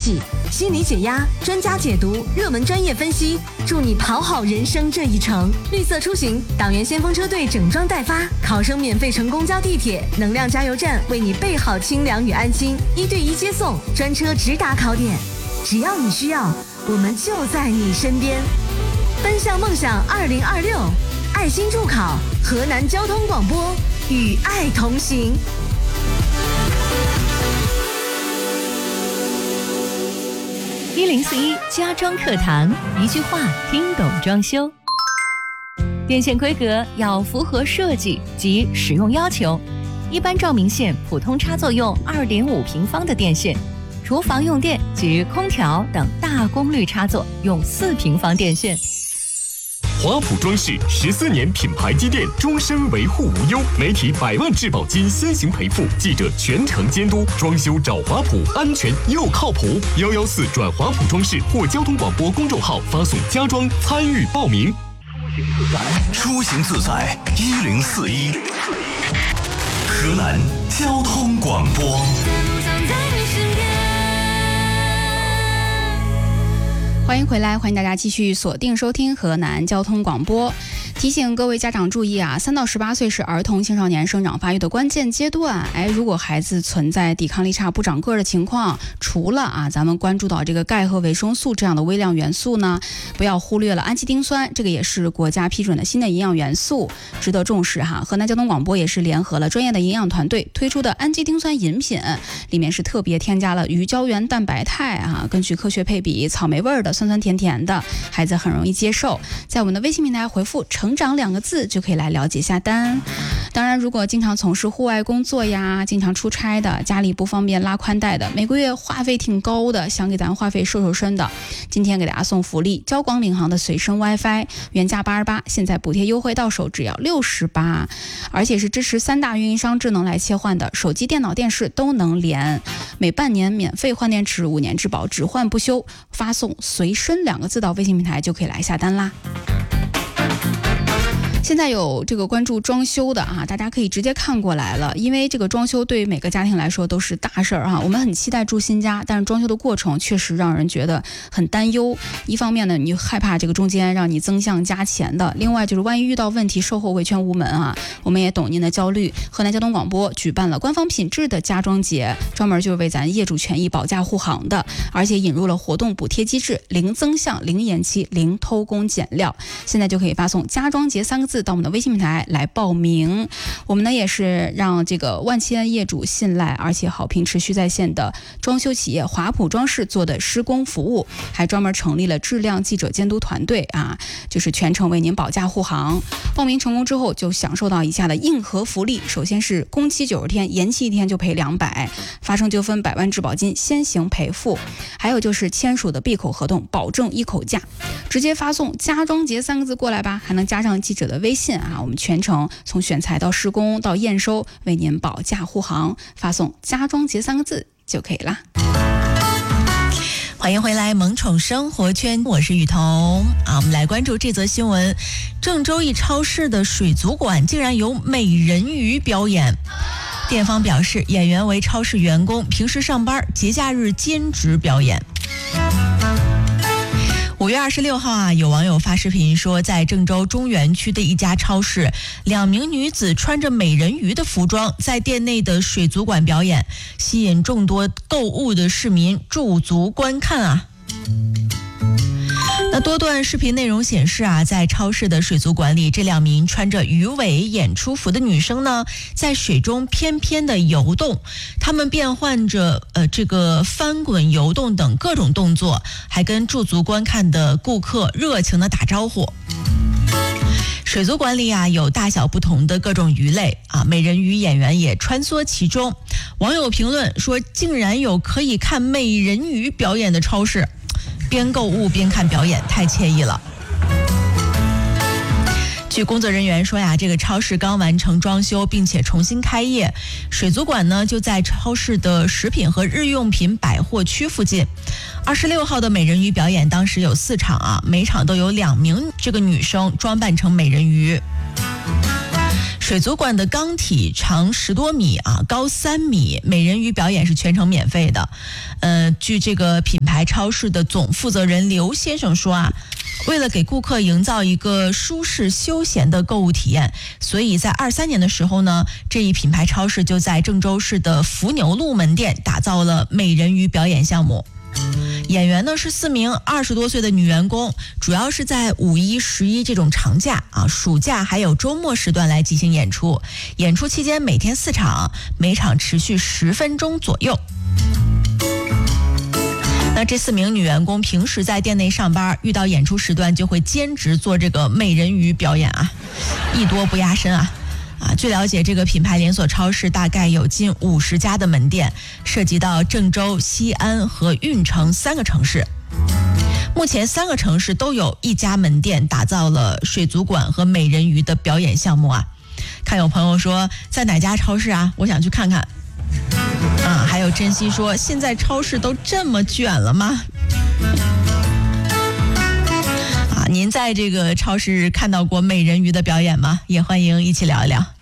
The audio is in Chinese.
己，心理解压，专家解读，热门专业分析，助你跑好人生这一程。绿色出行，党员先锋车队整装待发，考生免费乘公交地铁，能量加油站为你备好清凉与安心，1对1接送，专车直达考点。只要你需要，我们就在你身边。奔向梦想2026，爱心助考，河南交通广播与爱同行。 1041家装课堂，一句话听懂装修。电线规格要符合设计及使用要求，一般照明线普通插座用2.5平方的电线，厨房用电及空调等大功率插座用4平方电线。 华普装饰14年品牌积淀，终身维护无忧，媒体100万质保金先行赔付，记者全程监督，装修找华普，安全又靠谱。114转华普装饰或交通广播公众号发送家装参与报名。 出行自在1041，河南交通广播。 欢迎回来，欢迎大家继续锁定收听河南交通广播。提醒各位家长注意啊，3到18岁是儿童青少年生长发育的关键阶段。如果孩子存在抵抗力差、不长个的情况，除了咱们关注到这个钙和维生素这样的微量元素呢，不要忽略了氨基丁酸，这个也是国家批准的新的营养元素，值得重视哈。河南交通广播也是联合了专业的营养团队推出的氨基丁酸饮品，里面是特别添加了鱼胶原蛋白肽根据科学配比，草莓味的，酸酸甜甜的，孩子很容易接受。在我们的微信平台回复成长2个字就可以来了解下单。当然，如果经常从事户外工作呀，经常出差的，家里不方便拉宽带的，每个月话费挺高的，想给咱话费瘦身的，今天给大家送福利，交广领航的随身 WiFi 原价88，现在补贴优惠到手只要68，而且是支持3大运营商智能来切换的，手机、电脑、电视都能连，每半年免费换电池，5年质保，只换不修。发送随身2个字到微信平台就可以来下单啦。现在有这个关注装修的大家可以直接看过来了，因为这个装修对于每个家庭来说都是大事儿我们很期待住新家，但是装修的过程确实让人觉得很担忧。一方面呢，你害怕这个中间让你增项加钱的，另外就是万一遇到问题，售后维权无门我们也懂您的焦虑。河南交通广播举办了官方品质的家装节，专门就是为咱业主权益保驾护航的，而且引入了活动补贴机制，零增项、零延期、零偷工减料。现在就可以发送家装节3个字到我们的微信平台来报名。我们呢也是让这个万千业主信赖而且好评持续在线的装修企业华普装饰做的施工服务，还专门成立了质量记者监督团队就是全程为您保驾护航。报名成功之后就享受到以下的硬核福利，首先是工期90天，延期1天就赔200，发生纠纷100万质保金先行赔付，还有就是签署的闭口合同，保证一口价。直接发送家装节3个字过来吧，还能加上记者的微信我们全程从选材到施工到验收为您保驾护航，发送家装节3个字就可以啦。 欢迎回来萌宠生活圈，我是雨桐我们来关注这则新闻。郑州一超市的水族馆竟然有美人鱼表演，店方表示演员为超市员工，平时上班，节假日兼职表演。5月26号有网友发视频说，在郑州中原区的一家超市，2名女子穿着美人鱼的服装，在店内的水族馆表演，吸引众多购物的市民驻足观看那多段视频内容显示在超市的水族馆里，这2名穿着鱼尾演出服的女生呢，在水中翩翩的游动，她们变换着这个翻滚、游动等各种动作，还跟驻足观看的顾客热情的打招呼。水族馆里有大小不同的各种鱼类美人鱼演员也穿梭其中。网友评论说，竟然有可以看美人鱼表演的超市，边购物边看表演，太惬意了。据工作人员说这个超市刚完成装修并且重新开业，水族馆呢就在超市的食品和日用品百货区附近。26号的美人鱼表演当时有4场每场都有2名这个女生装扮成美人鱼。 水族馆的缸体长10多米啊，高3米，美人鱼表演是全程免费的。据这个品牌超市的总负责人刘先生说啊，为了给顾客营造一个舒适休闲的购物体验，所以在23年的时候呢，这一品牌超市就在郑州市的伏牛路门店打造了美人鱼表演项目。演员呢是4名20多岁的女员工，主要是在5一、11这种长假啊、暑假还有周末时段来进行演出。演出期间每天4场，每场持续10分钟左右。那这4名女员工平时在店内上班，遇到演出时段就会兼职做这个美人鱼表演啊，艺多不压身啊。据了解，这个品牌连锁超市大概有近50家的门店，涉及到郑州、西安和运城3个城市。目前3个城市都有1家门店打造了水族馆和美人鱼的表演项目啊。看有朋友说在哪家超市啊，我想去看看。还有珍惜说现在超市都这么卷了吗？您在这个超市看到过美人鱼的表演吗？也欢迎一起聊一聊。